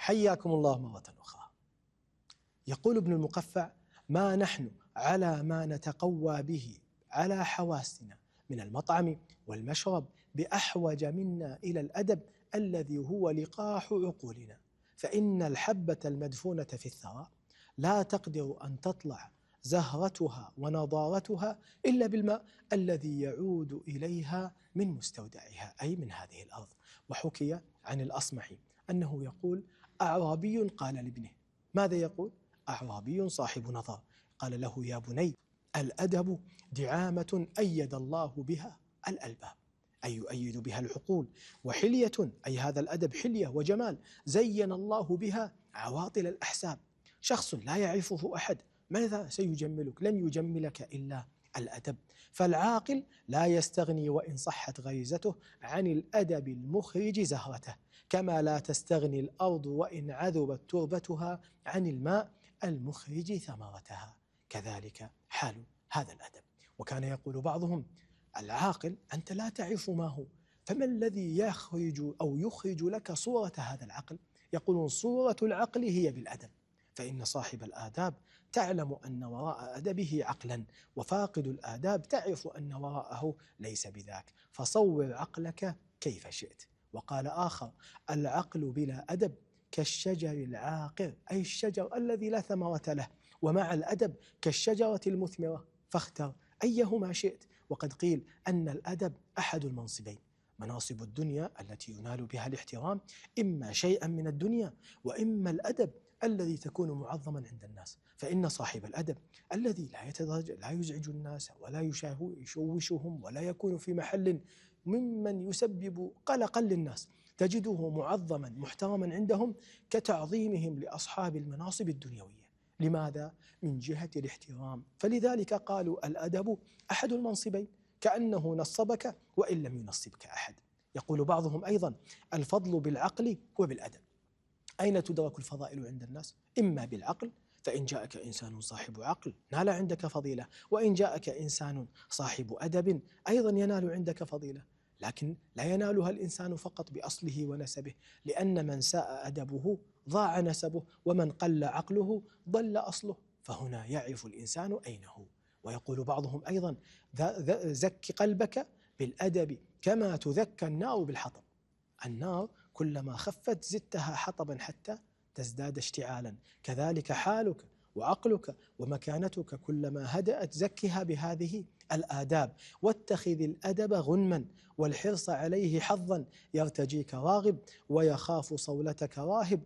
حياكم الله مرة أخرى. يقول ابن المقفع: ما نحن على ما نتقوى به على حواسنا من المطعم والمشرب بأحوج منا إلى الأدب الذي هو لقاح عقولنا، فإن الحبة المدفونة في الثرى لا تقدر أن تطلع زهرتها ونضارتها إلا بالماء الذي يعود إليها من مستودعها، أي من هذه الأرض. وحكي عن الأصمعي أنه يقول: أعرابي قال لابنه، ماذا يقول؟ أعرابي صاحب نظر قال له: يا بني، الأدب دعامة أيد الله بها الألباب، أي يؤيد بها العقول، وحلية، أي هذا الأدب حلية وجمال زين الله بها عواطل الأحساب. شخص لا يعرفه أحد ماذا سيجملك؟ لن يجملك إلا الأدب. فالعاقل لا يستغني وإن صحت غريزته عن الأدب المخرج زهرته، كما لا تستغني الأرض وإن عذبت تربتها عن الماء المخرج ثمرتها، كذلك حال هذا الأدب. وكان يقول بعضهم: العاقل أنت لا تعرف ما هو، فما الذي يخرج لك صورة هذا العقل؟ يقولون: صورة العقل هي بالأدب، فإن صاحب الآداب تعلم أن وراء أدبه عقلا، وفاقد الآداب تعرف أن وراءه ليس بذاك، فصور عقلك كيف شئت. وقال آخر: العقل بلا أدب كالشجر العاقر، أي الشجر الذي لا ثمرة له، ومع الأدب كالشجرة المثمرة، فاختر أيهما شئت. وقد قيل أن الأدب أحد المنصبين، مناصب الدنيا التي ينال بها الاحترام، إما شيئا من الدنيا وإما الأدب الذي تكون معظما عند الناس. فإن صاحب الأدب الذي لا يزعج الناس ولا يشوشهم ولا يكون في محل ممن يسبب قلقا للناس، تجده معظما محترما عندهم كتعظيمهم لأصحاب المناصب الدنيوية. لماذا؟ من جهة الاحترام. فلذلك قالوا: الأدب أحد المنصبين، كأنه نصبك وإن لم ينصبك أحد. يقول بعضهم أيضا: الفضل بالعقل وبالأدب. أين تدرك الفضائل عند الناس؟ إما بالعقل، فإن جاءك إنسان صاحب عقل نال عندك فضيلة، وإن جاءك إنسان صاحب أدب أيضا ينال عندك فضيلة. لكن لا ينالها الإنسان فقط بأصله ونسبه، لأن من ساء أدبه ضاع نسبه، ومن قل عقله ضل أصله، فهنا يعرف الإنسان أين هو. ويقول بعضهم أيضا: زك قلبك بالأدب كما تذكى النار بالحطب. النار كلما خفت زدتها حطبا حتى تزداد اشتعالا، كذلك حالك وعقلك ومكانتك كلما هدأت زكها بهذه الآداب. واتخذ الأدب غنما والحرص عليه حظا، يرتجيك راغب ويخاف صولتك راهب،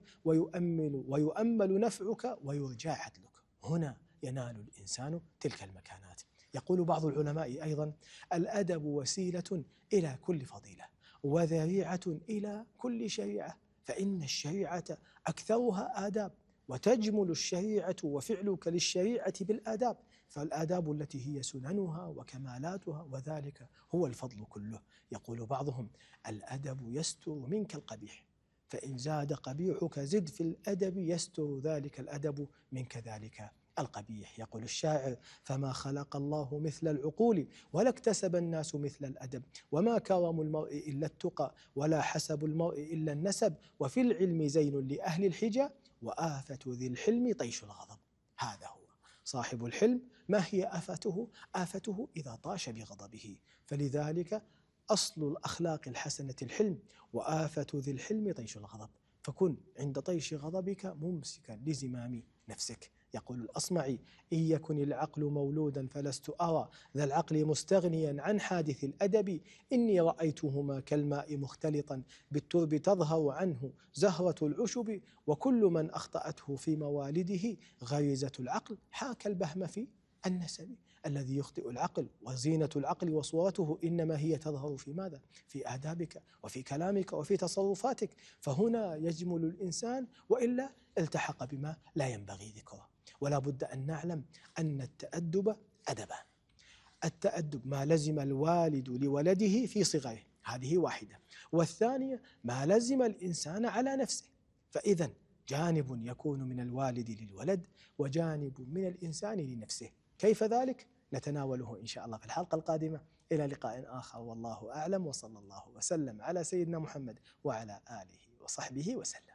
ويؤمل نفعك ويرجى عدلك. هنا ينال الإنسان تلك المكانات. يقول بعض العلماء أيضا: الأدب وسيلة إلى كل فضيلة وذريعة إلى كل شريعة، فإن الشريعة أكثرها آداب، وتجمل الشريعة وفعلك للشريعة بالآداب، فالآداب التي هي سننها وكمالاتها، وذلك هو الفضل كله. يقول بعضهم: الأدب يستر منك القبيح، فإن زاد قبيحك زد في الأدب يستر ذلك الأدب منك ذلك القبيح. يقول الشاعر: فما خلق الله مثل العقول ولا اكتسب الناس مثل الأدب، وما كرم المرء إلا التقى ولا حسب المرء إلا النسب، وفي العلم زين لأهل الحجى وآفة ذي الحلم طيش الغضب. هذا هو صاحب الحلم. ما هي آفته؟ آفته إذا طاش بغضبه. فلذلك أصل الأخلاق الحسنة الحلم، وآفة ذي الحلم طيش الغضب. فكن عند طيش غضبك ممسكا لزمام نفسك. يقول الأصمعي: إن يكن العقل مولودا فلست أرى ذا العقل مستغنيا عن حادث الأدب، إني رأيتهما كالماء مختلطا بالترب تظهر عنه زهرة العشب، وكل من أخطأته في موالده غريزة العقل حاك البهم في النسب. الذي يخطئ العقل وزينة العقل وصورته إنما هي تظهر في ماذا؟ في آدابك وفي كلامك وفي تصرفاتك. فهنا يجمل الإنسان، وإلا التحق بما لا ينبغي ذكره. ولا بد أن نعلم أن التأدب أدبان: التأدب ما لزم الوالد لولده في صغره، هذه واحدة، والثانية ما لزم الإنسان على نفسه. فإذا جانب يكون من الوالد للولد، وجانب من الإنسان لنفسه. كيف ذلك؟ نتناوله إن شاء الله في الحلقة القادمة. إلى لقاء آخر، والله أعلم، وصلى الله وسلم على سيدنا محمد وعلى آله وصحبه وسلم.